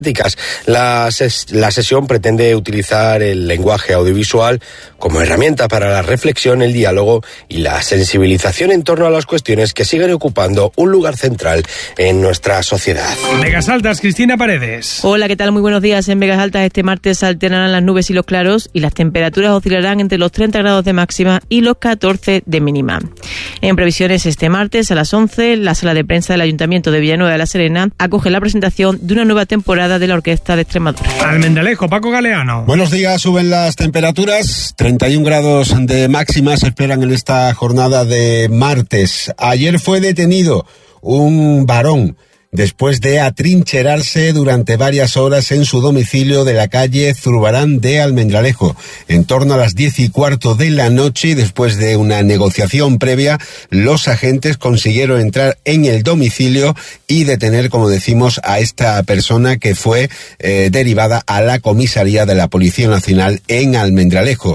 La sesión pretende utilizar el lenguaje audiovisual como herramienta para la reflexión, el diálogo y la sensibilización en torno a las cuestiones que siguen ocupando un lugar central en nuestra sociedad. Vegas Altas, Cristina Paredes. Hola, ¿qué tal? Muy buenos días. En Vegas Altas este martes se alternarán las nubes y los claros y las temperaturas oscilarán entre los 30 grados de máxima y los 14 de mínima. En previsiones, este martes a las 11, la sala de prensa del Ayuntamiento de Villanueva de la Serena acoge la presentación de una nueva temporada de la Orquesta de Extremadura. Almendralejo, Paco Galeano. Buenos días, suben las temperaturas, 31 grados de máxima se esperan en esta jornada de martes. Ayer fue detenido un varón después de atrincherarse durante varias horas en su domicilio de la calle Zurbarán de Almendralejo. En torno a las 10:15 de la noche, y después de una negociación previa, los agentes consiguieron entrar en el domicilio y detener, como decimos, a esta persona que fue derivada a la comisaría de la Policía Nacional en Almendralejo.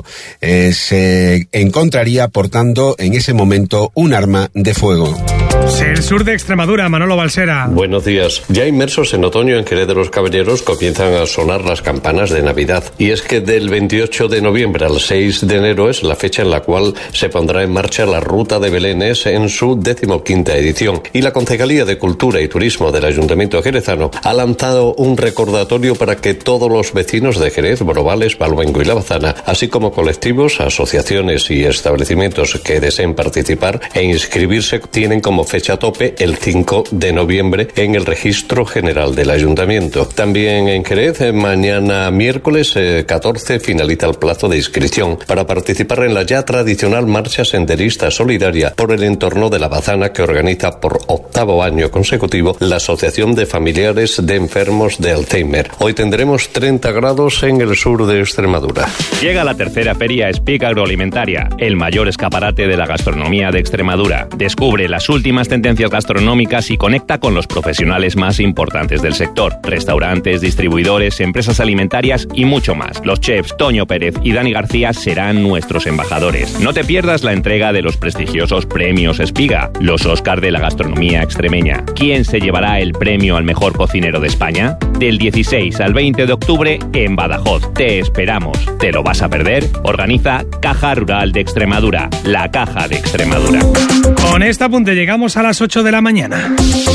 Se encontraría portando en ese momento un arma de fuego. El sur de Extremadura, Manolo Balsera. Buenos días. Ya inmersos en otoño en Jerez de los Caballeros comienzan a sonar las campanas de Navidad. Y es que del 28 de noviembre al 6 de enero es la fecha en la cual se pondrá en marcha la Ruta de Belénes en su 15ª edición. Y la Concejalía de Cultura y Turismo del Ayuntamiento jerezano ha lanzado un recordatorio para que todos los vecinos de Jerez, Brovales, Valbuengo y La Bazana, así como colectivos, asociaciones y establecimientos que deseen participar e inscribirse, tienen como fecha tope el 5 de noviembre en el Registro General del Ayuntamiento. También en Jerez, mañana miércoles 14 finaliza el plazo de inscripción para participar en la ya tradicional marcha senderista solidaria por el entorno de La Bazana que organiza por 8º año consecutivo la Asociación de Familiares de Enfermos de Alzheimer. Hoy tendremos 30 grados en el sur de Extremadura. Llega la tercera feria Speak Agroalimentaria, el mayor escaparate de la gastronomía de Extremadura. Descubre las últimas tendencias gastronómicas y conecta con los profesionales más importantes del sector, restaurantes, distribuidores, empresas alimentarias y mucho más. Los chefs Toño Pérez y Dani García serán nuestros embajadores. No te pierdas la entrega de los prestigiosos premios Espiga, los Oscar de la gastronomía extremeña. ¿Quién se llevará el premio al mejor cocinero de España? Del 16 al 20 de octubre en Badajoz. Te esperamos. ¿Te lo vas a perder? Organiza Caja Rural de Extremadura, la Caja de Extremadura. Con este apunte llegamos a las 8 de la mañana.